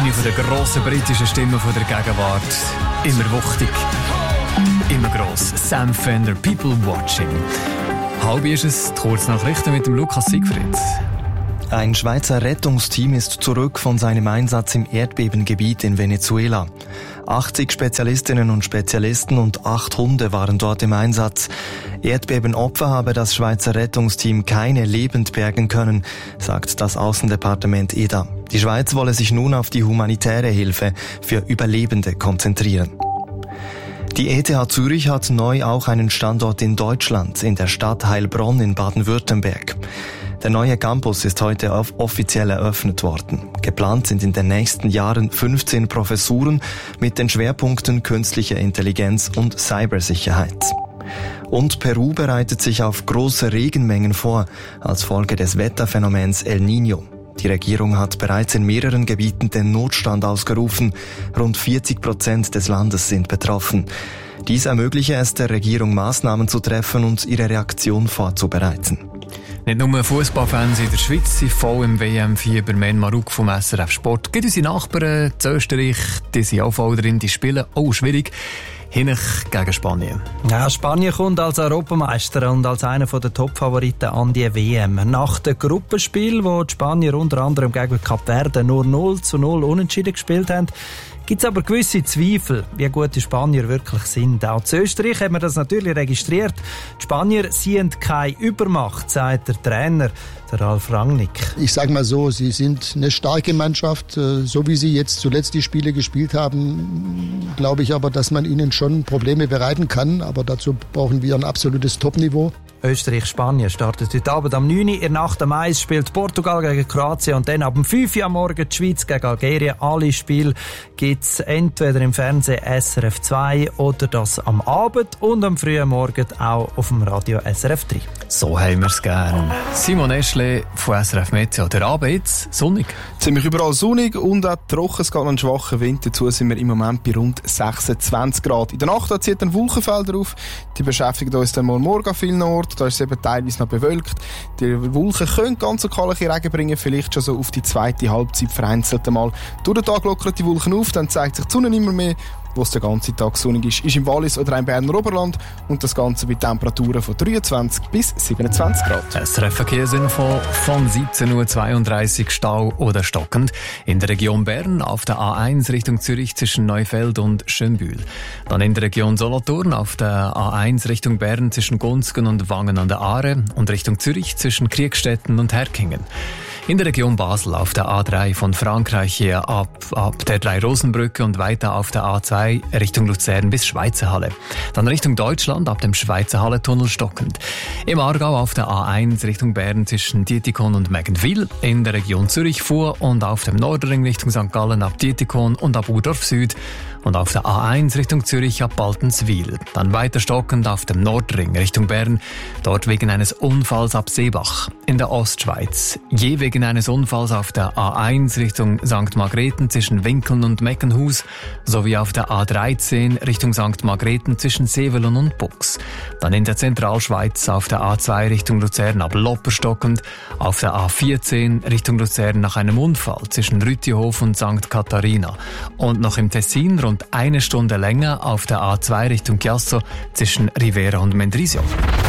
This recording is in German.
Eine der grossen britischen Stimmen der Gegenwart. Immer wuchtig, immer gross. Sam Fender, People Watching. Halb ist es, die Kurznachrichten mit dem Lukas Siegfried. Ein Schweizer Rettungsteam ist zurück von seinem Einsatz im Erdbebengebiet in Venezuela. 80 Spezialistinnen und Spezialisten und 8 Hunde waren dort im Einsatz. Erdbebenopfer habe das Schweizer Rettungsteam keine lebend bergen können, sagt das Aussendepartement EDA. Die Schweiz wolle sich nun auf die humanitäre Hilfe für Überlebende konzentrieren. Die ETH Zürich hat neu auch einen Standort in Deutschland, in der Stadt Heilbronn in Baden-Württemberg. Der neue Campus ist heute offiziell eröffnet worden. Geplant sind in den nächsten Jahren 15 Professuren mit den Schwerpunkten künstliche Intelligenz und Cybersicherheit. Und Peru bereitet sich auf große Regenmengen vor, als Folge des Wetterphänomens El Niño. Die Regierung hat bereits in mehreren Gebieten den Notstand ausgerufen. Rund 40% des Landes sind betroffen. Dies ermögliche es der Regierung, Maßnahmen zu treffen und ihre Reaktion vorzubereiten. Nicht nur Fußballfans in der Schweiz sind voll im WM-Fieber. Men Maruk vom SRF Sport. Geht unsere Nachbarn in Österreich, die sind auch voll drin, die spielen auch schwierig. Hinech gegen Spanien. Ja, Spanien kommt als Europameister und als einer der Top-Favoriten an die WM. Nach dem Gruppenspiel, wo die Spanier unter anderem gegen Kap Verde nur 0:0 unentschieden gespielt haben, gibt es aber gewisse Zweifel, wie gut die Spanier wirklich sind. Auch in Österreich haben wir das natürlich registriert. Die Spanier sind keine Übermacht, sagt der Trainer, der Ralf Rangnick. Ich sage mal so, sie sind eine starke Mannschaft. So wie sie jetzt zuletzt die Spiele gespielt haben, glaube ich aber, dass man ihnen schon Probleme bereiten kann. Aber dazu brauchen wir ein absolutes Topniveau. Österreich-Spanien startet heute Abend am 9 Uhr. In der Nacht am 1 spielt Portugal gegen Kroatien und dann ab 5 Uhr am Morgen die Schweiz gegen Algerien. Alle Spiele gibt es entweder im Fernsehen SRF 2 oder das am Abend und am frühen Morgen auch auf dem Radio SRF 3. So haben wir es gern. Simon Eschle von SRF Meteo. Der Abend jetzt sonnig. Ziemlich überall sonnig und auch trocken. Es geht noch einen schwachen Wind. Dazu sind wir im Moment bei rund 26 Grad. In der Nacht zieht ein Wolkenfelder auf. Die beschäftigt uns dann mal morgen an vielen Orten. Da ist es eben teilweise noch bewölkt. Die Wolken können ganz lokale Regen bringen, vielleicht schon so auf die zweite Halbzeit vereinzelt einmal. Durch den Tag lockern die Wolken auf, dann zeigt sich die Sonne immer mehr. Wo es den ganzen Tag sonnig ist im Wallis oder im Berner Oberland und das Ganze bei Temperaturen von 23 bis 27 Grad. SRF Verkehrsinfo von 17:32 Uhr Stau oder stockend. In der Region Bern auf der A1 Richtung Zürich zwischen Neufeld und Schönbühl. Dann in der Region Solothurn auf der A1 Richtung Bern zwischen Gunzgen und Wangen an der Aare und Richtung Zürich zwischen Kriegstetten und Herkingen. In der Region Basel auf der A3 von Frankreich her ab der Drei-Rosen-Brücke und weiter auf der A2 Richtung Luzern bis Schweizerhalle. Dann Richtung Deutschland ab dem Schweizerhalle-Tunnel stockend. Im Aargau auf der A1 Richtung Bern zwischen Dietikon und Mägenwil. In der Region Zürich vor und auf dem Nordring Richtung St. Gallen ab Dietikon und ab Urdorf Süd. Und auf der A1 Richtung Zürich ab Baltenswil. Dann weiter stockend auf dem Nordring Richtung Bern, dort wegen eines Unfalls ab Seebach. In der Ostschweiz, je wegen eines Unfalls auf der A1 Richtung St. Margrethen zwischen Winkeln und Meckenhus, sowie auf der A13 Richtung St. Margrethen zwischen Sevelon und Bux. Dann in der Zentralschweiz auf der A2 Richtung Luzern ab Lopper stockend, auf der A14 Richtung Luzern nach einem Unfall zwischen Rüttihof und St. Katharina. Und noch im Tessin rund eine Stunde länger auf der A2 Richtung Chiasso zwischen Rivera und Mendrisio.